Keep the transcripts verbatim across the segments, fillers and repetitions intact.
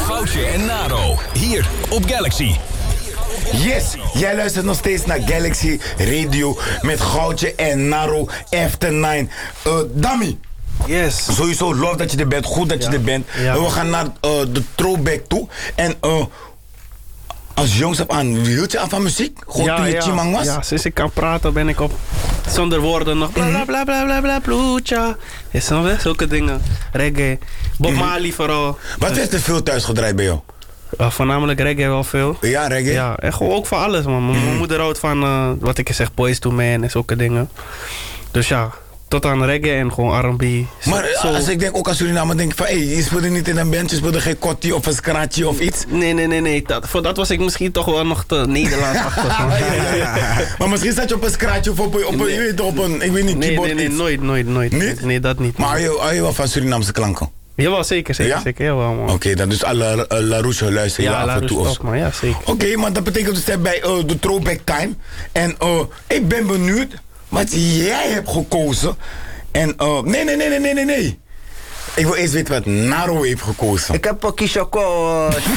Goudje en Naro, hier op Galaxy. Yes, jij luistert nog steeds naar Galaxy Radio met Goudje en Naro After nine. Uh, Dami. Yes. Sowieso love dat je er bent, goed dat je ja. er bent. Ja. Uh, we gaan naar uh, de throwback toe. En uh, als jongs af aan, hield je af van muziek? Gewoon ja, toen je ja. chimang was? Ja, sinds ik kan praten ben ik op zonder woorden nog bla bla bla bla bla bla bloedja. Is snap je? Zulke dingen. Reggae. Bob Mm-hmm. Marley vooral. Wat werd er veel thuis gedraaid bij jou? Uh, voornamelijk reggae wel veel. Ja, reggae? Ja, en gewoon ook van alles man. Mijn Mm-hmm. moeder houdt van, uh, wat ik zeg, Boyz two Men en zulke dingen. Dus ja, tot aan reggae en gewoon R en B. Maar Zo- als ik denk ook als Suriname, denk ik van, hé, hey, je speelde niet in een band, je speelde geen kottie of een scratchie of iets. Nee, nee, nee, nee. Dat, voor dat was ik misschien toch wel nog te Nederlands-achtig. man. Ja, ja, ja. Maar misschien zat je op een scratchje of op een, op een, Nee. je weet toch, op een, ik weet niet, Nee, keyboard nee, nee, iets. nooit, nooit, nooit. Niet? Nee, dat niet. Maar hou je, hou je wel van Surinaamse klanken? Jawel, zeker, zeker, Ja? zeker. Jawel, man. Oké, okay, dan dus alle uh, La Rouge luister je Ja, af La en toe. Rouge of- top, man. Ja, zeker. Oké, okay, maar dat betekent dus dat bij uh, de throwback time. En uh, ik ben benieuwd wat jij hebt gekozen. En uh, nee, nee, nee, nee, nee, nee, nee. Ik wil eerst weten wat Naro heeft gekozen. Ik heb uh, Kishako.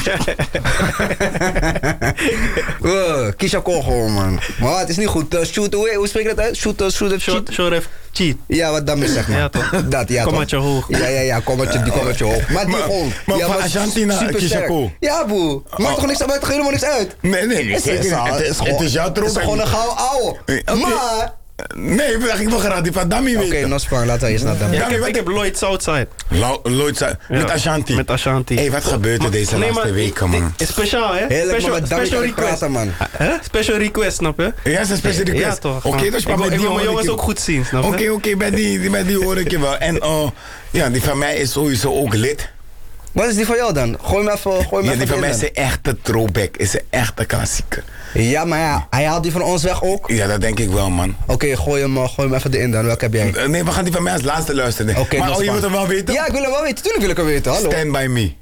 Uh, Kishako gewoon, man. Maar het is niet goed. Uh, shoot, hoe, hoe spreek je dat uit? Shoot, uh, shoot, uh, Short, cheat? short even cheat. Ja, wat dan is zeg maar. Ja, toch? Dat, ja, Kommaatje toch? hoog. Ja, ja, ja, kommaatje, die kommaatje hoog. Maar die Maar- gewoon. maar ja, van Ashanti naar super sterk. Kishako. Ja, boe. Maakt toch niks, maakt toch helemaal niks uit? Nee, nee, nee. Het is, zeker niet. Het is, het is jouw Het is throwback. gewoon een gouden ouwe. Oké. Maar... Nee, ik wil graag die van Dami Oké, weten. Nospang, laten we eens naar Ja, dat. ik Dami, heb, wat ik heb Lloyd Southside. Lo- Lloyd zei- Ja, met Ashanti. Met Ashanti. Hé, hey, wat gebeurt er deze Nee, laatste maar- weken, man? Is speciaal, hè? Heerlijk, maar special, met Dami special kan ik request. praten, man. Hè? Special request, snap je? Ja, is een special request. Ja, toch. Oké, Van- dus ik, maar wil- met ik die wil mijn hoor ik jongens je- ook goed zien, snap je? Oké, oké, bij die, die, bij die hoor ik je wel. En uh, ja, die van mij is sowieso ook lid. Wat is die van jou dan? Gooi hem even, gooi hem Ja, even die van in mij dan. is een echte throwback. Is een echte klassieker. Ja, maar ja, hij haalt die van ons weg ook. Ja, dat denk ik wel, man. Oké, gooi, hem, uh, gooi hem even erin dan. Welke heb jij? Uh, Nee, we gaan die van mij als laatste luisteren. Oké, maar dat oh, is je waar. wilt hem wel weten? Ja, ik wil hem wel weten. Tuurlijk wil ik hem weten. Hallo. Stand By Me.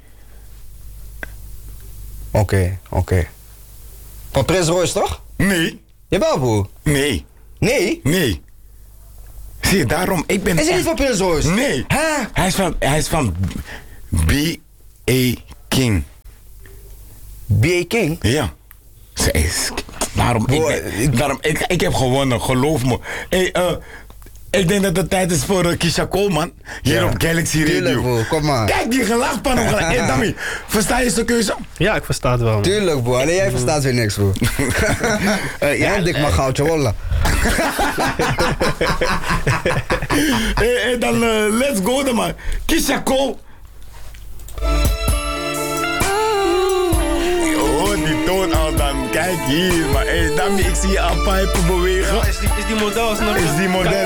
Oké, oké. Van Prins Royce, toch? Nee, Jawel, broer. nee, Nee? nee. Zie je, daarom, ik ben Is hij echt- niet van Prins Royce? Nee. Hè? Hij is van, hij is van B A King. B A King? Ja. Ze is... Daarom, ik, Boy, ben- ik- daarom ik, ik heb gewonnen, geloof me. Hey, uh, ik denk dat het tijd is voor uh, Kisha Cole, man. Hier Ja. op Galaxy Radio. Tuurlijk, broer. Kom maar. Kijk, die gelachpan nog gelijk. Hey, Dami, versta je zijn keuze? Ja, ik versta het wel, man. Tuurlijk, broer. Alleen jij verstaat weer niks, broer. Uh, Ja, dik maar goudje rollen. hey, hey, dan uh, let's go dan, man. Kisha Cole. Oh, die toon al dan. Kijk hier, maar hey, Dami, ik zie je aan pijpen bewegen. Is die, is die model, snap je? Is die model?